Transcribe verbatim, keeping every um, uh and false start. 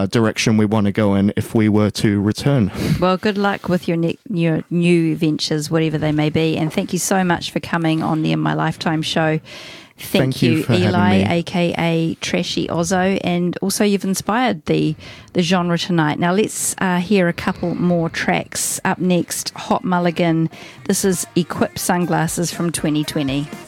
uh, direction we want to go in if we were to return. Well, good luck with your, ne- your new ventures, whatever they may be. And thank you so much for coming on the In My Lifetime show. Thank, Thank you, you for Eli, having me. aka Trashy Ozzo, and also you've inspired the the genre tonight. Now let's uh, hear a couple more tracks. Up next, Hot Mulligan. This is Equip Sunglasses from twenty twenty.